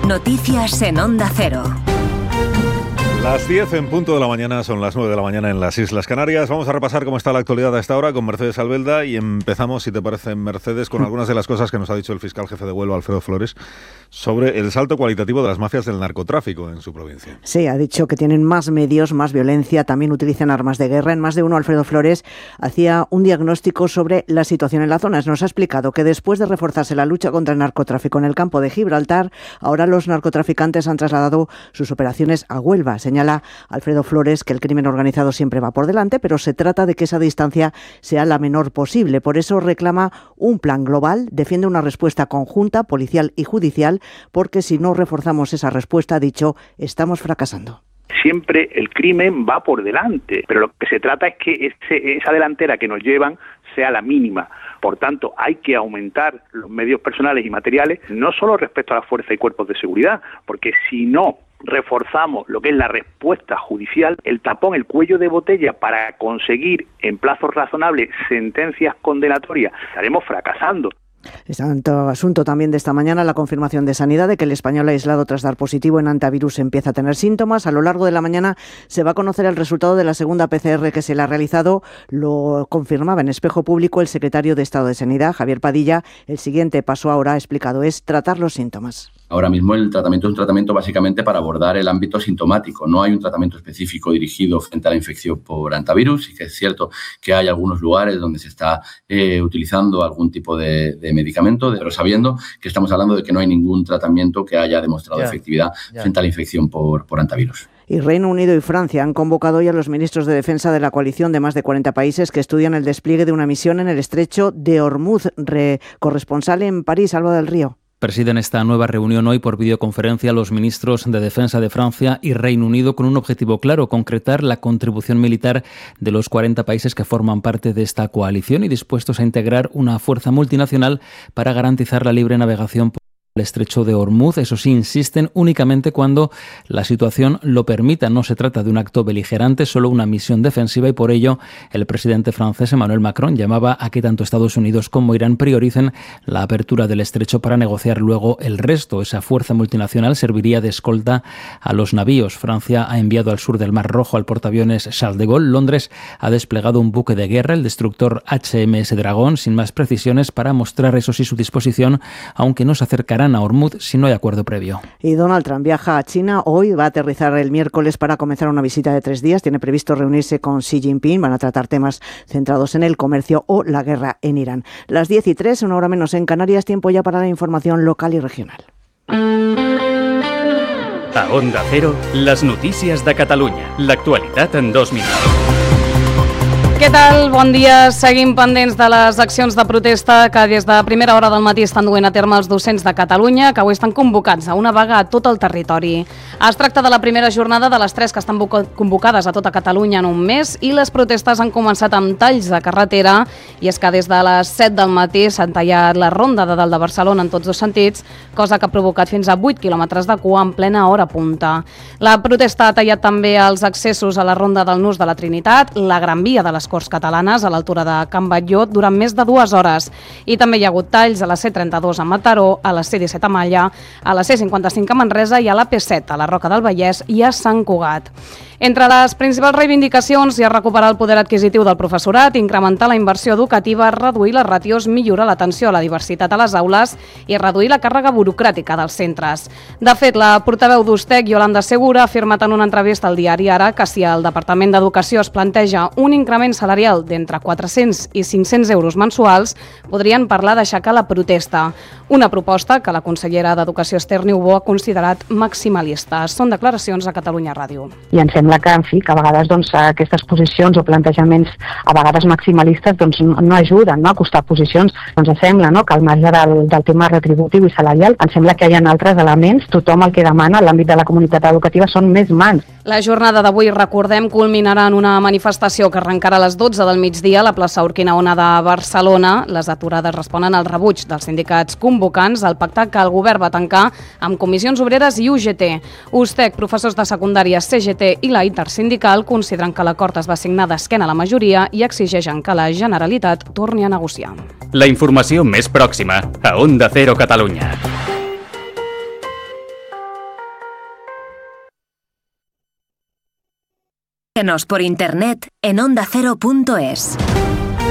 Noticias en Onda Cero. Las 10 en punto de la mañana, son las 9 de la mañana en las Islas Canarias. Vamos a repasar cómo está la actualidad a esta hora con Mercedes Albelda y empezamos, si te parece, Mercedes, con algunas de las cosas que nos ha dicho el fiscal jefe de Huelva, Alfredo Flores, sobre el salto cualitativo de las mafias del narcotráfico en su provincia. Sí, ha dicho que tienen más medios, más violencia, también utilizan armas de guerra. En más de uno, Alfredo Flores hacía un diagnóstico sobre la situación en la zona. Nos ha explicado que después de reforzarse la lucha contra el narcotráfico en el campo de Gibraltar, ahora los narcotraficantes han trasladado sus operaciones a Huelva. Señala Alfredo Flores que el crimen organizado siempre va por delante, pero se trata de que esa distancia sea la menor posible. Por eso reclama un plan global, defiende una respuesta conjunta, policial y judicial, porque si no reforzamos esa respuesta, ha dicho, estamos fracasando. Siempre el crimen va por delante, pero lo que se trata es que esa delantera que nos llevan sea la mínima. Por tanto, hay que aumentar los medios personales y materiales, no solo respecto a la fuerza y cuerpos de seguridad, porque si no reforzamos lo que es la respuesta judicial, el tapón, el cuello de botella para conseguir en plazos razonables sentencias condenatorias, estaremos fracasando. Es tanto asunto también de esta mañana, la confirmación de Sanidad de que el español aislado tras dar positivo en antivirus empieza a tener síntomas. A lo largo de la mañana se va a conocer el resultado de la segunda PCR que se le ha realizado. Lo confirmaba en Espejo Público el secretario de Estado de Sanidad, Javier Padilla. El siguiente paso ahora, ha explicado, es tratar los síntomas. Ahora mismo el tratamiento es un tratamiento básicamente para abordar el ámbito sintomático. No hay un tratamiento específico dirigido frente a la infección por antivirus. Y que es cierto que hay algunos lugares donde se está utilizando algún tipo de medicamento, pero sabiendo que estamos hablando de que no hay ningún tratamiento que haya demostrado efectividad frente a la infección por antivirus. Y Reino Unido y Francia han convocado hoy a los ministros de defensa de la coalición de más de 40 países que estudian el despliegue de una misión en el estrecho de Hormuz. Corresponsal en París, Alba del Río. Presiden esta nueva reunión hoy por videoconferencia los ministros de Defensa de Francia y Reino Unido con un objetivo claro, concretar la contribución militar de los 40 países que forman parte de esta coalición y dispuestos a integrar una fuerza multinacional para garantizar la libre navegación por el estrecho de Hormuz. Eso sí, insisten únicamente cuando la situación lo permita. No se trata de un acto beligerante, solo una misión defensiva, y por ello el presidente francés Emmanuel Macron llamaba a que tanto Estados Unidos como Irán prioricen la apertura del estrecho para negociar luego el resto. Esa fuerza multinacional serviría de escolta a los navíos. Francia ha enviado al sur del Mar Rojo al portaaviones Charles de Gaulle. Londres ha desplegado un buque de guerra, el destructor HMS Dragón, sin más precisiones, para mostrar eso sí su disposición, aunque no se acercarán a Hormuz si no hay acuerdo previo. Y Donald Trump viaja a China hoy, va a aterrizar el miércoles para comenzar una visita de 3 días. Tiene previsto reunirse con Xi Jinping, van a tratar temas centrados en el comercio o la guerra en Irán. Las 10:03, una hora menos en Canarias, tiempo ya para la información local y regional. A Onda Cero, las notícies de Catalunya. L'actualitat en 2 minuts. Què tal? Bon dia. Seguim pendents de les accions de protesta que des de primera hora del matí estan duent a terme els docents de Catalunya, que avui estan convocats a una vaga a tot el territori. Es tracta de la primera jornada de les 3 que estan convocades a tota Catalunya en un mes, i les protestes han començat amb talls de carretera, i és que des de les 7 del matí s'han tallat la ronda de dalt de Barcelona en tots dos sentits, cosa que ha provocat fins a 8 quilòmetres de cua en plena hora punta. La protesta ha tallat també els accessos a la ronda del Nus de la Trinitat, la Gran Via de les Corts Catalanes a l'altura de Can Batlló durant més de 2 hores. I també hi ha hagut talls a la C32 a Mataró, a la C17 a Malla, a la C55 a Manresa i a la P7 a la Roca del Vallès i a Sant Cugat. Entre les principals reivindicacions hi ha recuperar el poder adquisitiu del professorat, incrementar la inversió educativa, reduir les ràtios, millorar l'atenció a la diversitat a les aules i reduir la càrrega burocràtica dels centres. De fet, la portaveu d'Ustec, Yolanda Segura, ha afirmat en una entrevista al diari Ara que si el Departament d'Educació es planteja un increment salarial d'entre 400 i 500 euros mensuals, podrien parlar d'aixecar la protesta. Una proposta que la consellera d'Educació Esther Niubó ha considerat maximalista. Són declaracions a Catalunya Ràdio. I ens sembla que, en fi, que a vegades aquestes posicions o plantejaments a vegades maximalistes no ajuden a acostar posicions. Ens sembla que al marge del tema retributiu i salarial, ens sembla que hi ha altres elements. Tothom el que demana a l'àmbit de la comunitat educativa són més mans. La jornada d'avui, recordem, culminarà en una manifestació que arrencarà a les 12 del migdia a la plaça Urquinaona de Barcelona. Les aturades responen al rebuig dels sindicats convocants al pacte que el govern va tancar amb Comissions Obreres i UGT. Ustec, professors de secundària, CGT i la Intersindical consideren que l'acord es va signar d'esquena a la majoria i exigeixen que la Generalitat torni a negociar. La informació més pròxima a Onda Cero Catalunya. Síguenos por internet en ondacero.es.